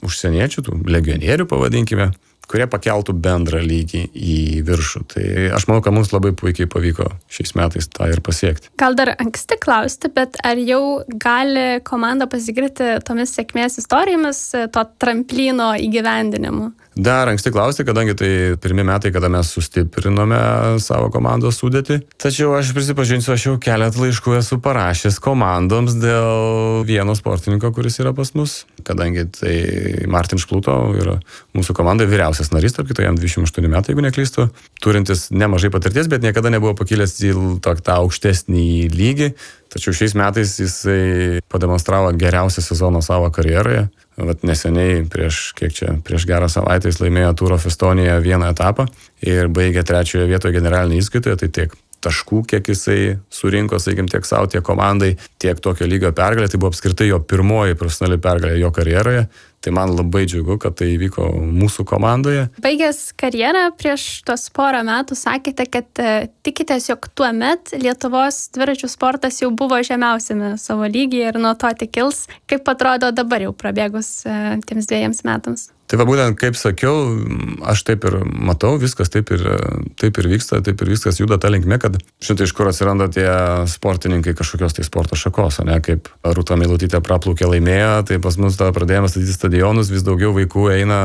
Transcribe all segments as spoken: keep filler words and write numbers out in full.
užsieniečių, tų legionierių pavadinkime, kurie pakeltų bendrą lygį į viršų. Tai aš manau, kad mums labai puikiai pavyko šiais metais tą ir pasiekti. Gal dar anksti klausti, bet ar jau gali komanda pasigirti tomis sėkmės istorijomis, to tramplyno įgyvendinimu? Dar anksti klausti, kadangi tai pirmi metai, kada mes sustiprinome savo komandos sudėtį. Tačiau aš prisipažinsiu, aš jau keletą laiškų esu parašęs komandoms dėl vieno sportininko, kuris yra pas mus. Kadangi tai Martin Špluto yra mūsų komandai vyriausias narys, tarp kito jam dvidešimt aštuoni metai, jeigu neklystu, turintis nemažai patirties, bet niekada nebuvo pakilęs į tą aukštesnį lygį. Tačiau šiais metais jisai pademonstravo geriausią sezoną savo karjeroje. Vat neseniai, prieš kiek čia, prieš gerą savaitę jis laimėjo Tour of Estonia vieną etapą ir baigė trečioje vietoje generalinėje įskaitoje, tai tiek taškų, kiek jisai surinko, sakykim, tiek savo, tiek komandai, tiek tokio lygio pergalė. Tai buvo apskritai jo pirmoji profesionali pergalė jo karjeroje. Tai man labai džiugu, kad tai įvyko mūsų komandoje. Baigęs karjerą prieš tos porą metų sakėte, kad tikitės, jog tuo met Lietuvos dviračių sportas jau buvo žemiausiame savo lygyje ir nuo to tik kils. Kaip atrodo dabar jau prabėgus tiems dviejams metams? Tai va būtent, kaip sakiau, aš taip ir matau, viskas taip ir, taip ir vyksta, taip ir viskas juda ta linkme, kad štai iš kur atsiranda tie sportininkai kažkokios tai sporto šakos, ne, kaip Rūta Meilutytė praplaukė laimėjo, tai pas mus tada pradėjome statyti stadionus, vis daugiau vaikų eina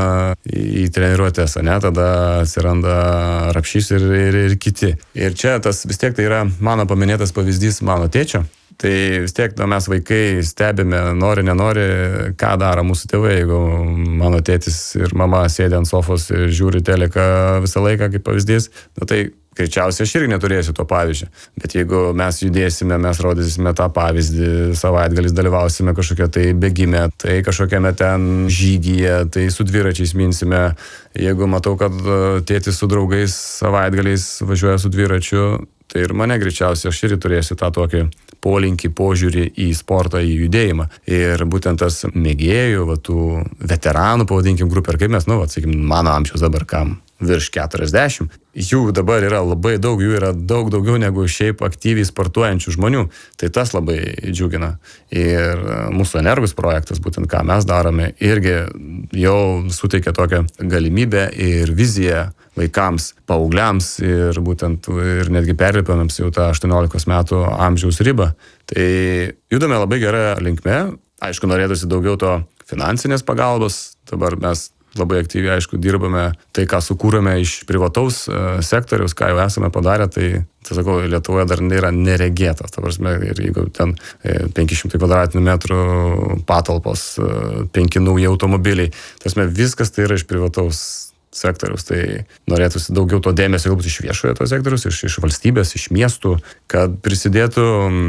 į treniruotės, ne, tada atsiranda Rapšys ir, ir, ir kiti. Ir čia tas vis tiek tai yra mano paminėtas pavyzdys mano tėčio. Tai vis tiek na, mes vaikai stebime, nori, nenori, ką daro mūsų tėvai. Jeigu mano tėtis ir mama sėdė ant sofos ir žiūri teleką visą laiką kaip pavyzdys, na, tai greičiausiai aš irgi neturėsiu to pavyzdžio. Bet jeigu mes judėsime, mes rodysime tą pavyzdį, savaitgalis dalyvausime kažkokia tai bėgime, tai kažkokiame ten žygyje, tai su dviračiais minsime. Jeigu matau, kad tėtis su draugais savaitgaliais važiuoja su dviračiu, tai ir mane greičiausiai aš irgi turėsiu tą tokį polinkį, požiūrį į sportą, į judėjimą. Ir būtent tas mėgėjų, va, tų veteranų, pavadinkim, grupė, ar kaip mes, nu, va, sakykim, mano amžiaus dabar kam virš keturiasdešimt, jų dabar yra labai daug, jų yra daug daugiau negu šiaip aktyviai sportuojančių žmonių. Tai tas labai džiugina. Ir mūsų Energus projektas, būtent ką mes darome, irgi jau suteikia tokią galimybę ir viziją vaikams, paaugliams ir būtent ir netgi perlipėmėms jau tą aštuoniolikos metų amžiaus ribą. Tai judame labai gerą linkme. Aišku, norėtųsi daugiau to finansinės pagalbos. Dabar mes labai aktyviai, aišku, dirbame tai, ką sukūrėme iš privataus sektoriaus, ką jau esame padarę, tai, tai sakau, Lietuvoje dar nėra neregėtas. Ta prasme, ir jeigu ten penki šimtai kvadratinių metrų patalpos, penki nauji automobiliai, ta prasme, viskas tai yra iš privataus sektoriaus. Tai norėtųsi daugiau to dėmesio galbūt iš viešojo to sektoriaus, iš, iš valstybės, iš miestų, kad prisidėtų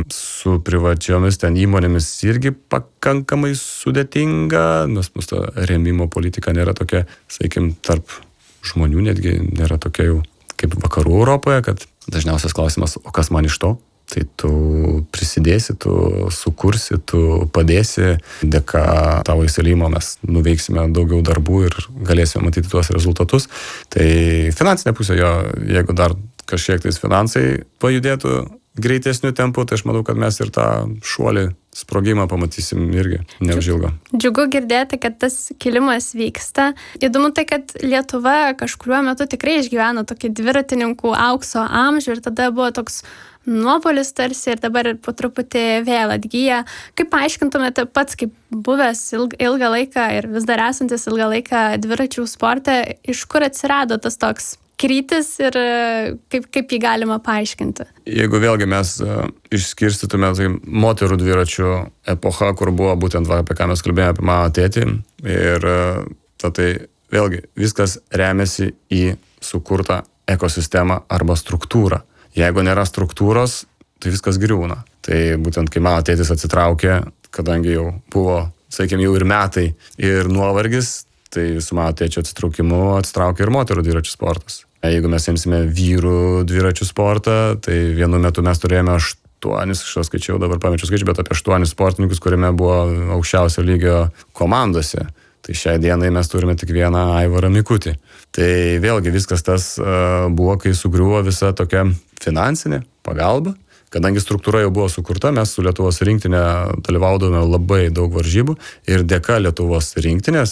su privačiomis ten įmonėmis irgi pakankamai sudėtinga, nes mūsų rėmimo politika nėra tokia, sakykim, tarp žmonių netgi nėra tokia jau kaip vakarų Europoje, kad dažniausias klausimas, o kas man iš to? Tai tu prisidėsi, tu sukursi, tu padėsi, dėka tavo įsileimo mes nuveiksime daugiau darbų ir galėsime matyti tuos rezultatus. Tai finansinė pusė jo, jeigu dar kažkiek tais finansai pajudėtų greitesniu tempu, tai aš manau, kad mes ir tą šuolį sprogimą pamatysim irgi neužilgo. Džiugu girdėti, kad tas kilimas vyksta. Įdomu tai, kad Lietuva kažkuriuo metu tikrai išgyveno tokį dviratininkų aukso amžių ir tada buvo toks nuopolis tarsi ir dabar po truputį vėl atgyja. Kaip paaiškintumėte pats, kaip buvęs ilgą laiką ir vis dar esantis ilgą laiką dviračių sporte, iš kur atsirado tas toks krytis ir kaip, kaip jį galima paaiškinti? Jeigu vėlgi mes uh, išskirstytume tai moterų dviračių epochą, kur buvo būtent, va, apie ką mes kalbėjome apie mano tėtį, ir uh, tai vėlgi viskas remiasi į sukurtą ekosistemą arba struktūrą. Jeigu nėra struktūros, tai viskas griūna. Tai būtent kai mano tėtis atsitraukė, kadangi jau buvo, sakykime, jau ir metai ir nuovargis, tai su mano tėčio atsitraukimu atsitraukė ir moterų dviračių sportas. Jeigu mes imsime vyrų dviračių sportą, tai vienu metu mes turėjome aštuonis, aš skaičiau dabar pamečiau skaičių, bet apie aštuonis sportininkus, kuriame buvo aukščiausio lygio komandose. Tai šiai dienai mes turime tik vieną Aivarą Mikutį. Tai vėlgi viskas tas uh, buvo, kai sugriuvo visa tokia finansinė pagalba. Kadangi struktūra jau buvo sukurta, mes su Lietuvos rinktinė dalyvaudavome labai daug varžybų ir dėka Lietuvos rinktinės